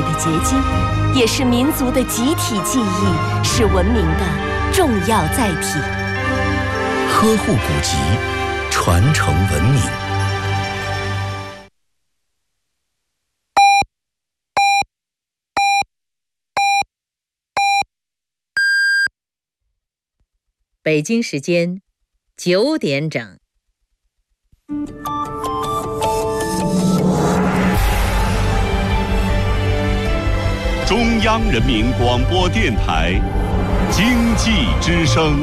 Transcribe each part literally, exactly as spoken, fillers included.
的结晶，也是民族的集体记忆，是文明的重要载体。 呵护古籍，传承文明。 北京时间九点整。 中央人民广播电台经济之声。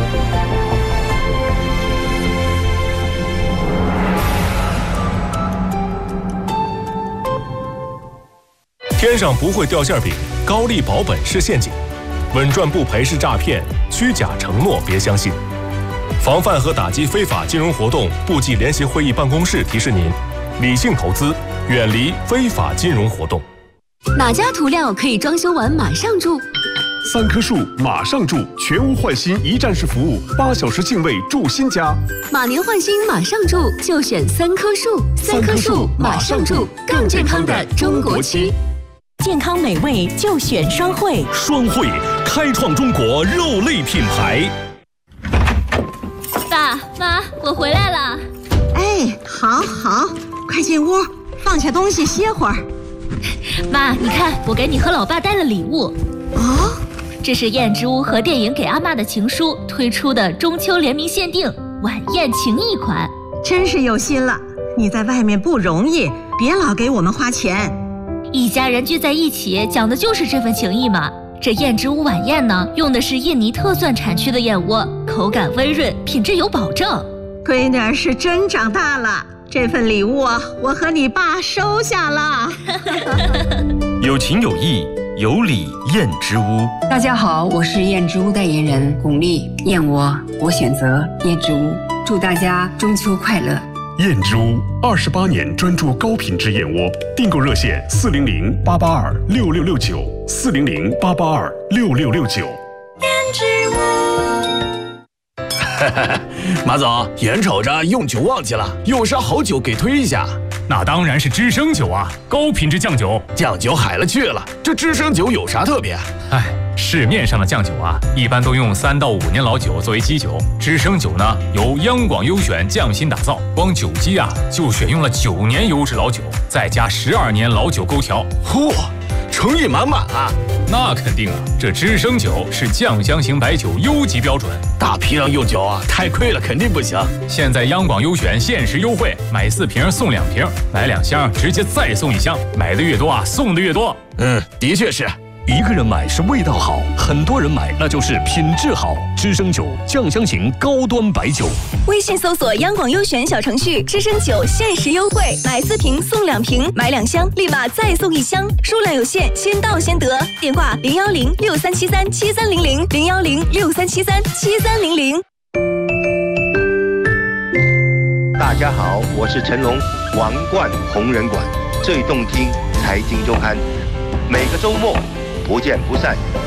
天上不会掉馅饼，高利保本是陷阱，稳赚不赔是诈骗，虚假承诺别相信。防范和打击非法金融活动部际联席会议办公室提示您：理性投资，远离非法金融活动。 哪家涂料可以装修完马上住？ 三棵树马上住，全屋换新一站式服务，八小时净位住新家。 马年换新马上住，就选三棵树。三棵树马上住，更健康的中国区。 健康美味就选双汇。 双汇开创中国肉类品牌。 爸妈，我回来了。 哎，好好，快进屋，放下东西歇会儿。 妈，你看，我给你和老爸带了礼物。 哦， 这是燕之屋和电影给阿嬷的情书推出的中秋联名限定晚宴情谊款， 真是有心了。你在外面不容易，别老给我们花钱。 一家人聚在一起，讲的就是这份情谊嘛。这燕之屋晚宴呢，用的是印尼特蒜产区的燕窝，口感温润，品质有保证。 闺女儿是真长大了，这份礼物啊，我和你爸收下了。 有情有义，有礼燕之屋。 大家好，我是燕之屋代言人巩俐。燕窝，我选择燕之屋。祝大家中秋快乐。 燕之屋二十八年专注高品质燕窝，订购热线四零零八八二六六六九四零零八八二六六六九。 燕之屋。 马总，眼瞅着用酒旺季了，有啥好酒给推一下？ 那当然是知升酒啊，高品质酱酒。 酱酒海了去了，这知升酒有啥特别？ 哎，市面上的酱酒啊，一般都用三到五年老酒作为基酒，知升酒呢由央广优选匠心打造，光酒基啊就选用了九年优质老酒，再加十二年老酒勾调。 嚯，诚意满满啊！ 那肯定啊，这知升酒是酱香型白酒优级标准， 大批量用酒啊，太亏了，肯定不行。 现在央广优选限时优惠，买四瓶送两瓶，买两箱直接再送一箱，买的越多啊，送的越多。 嗯，的确是。 一个人买是味道好，很多人买那就是品质好。知升酒酱香型高端白酒。 微信搜索央广优选小程序，知升酒限时优惠，买四瓶送两瓶，买两箱立马再送一箱，数量有限，先到先得。电话零幺零六三七三七三零零零幺零六三七三七三零零。 大家好，我是成龙，王冠红人馆最动听财经周刊，每个周末不见不散。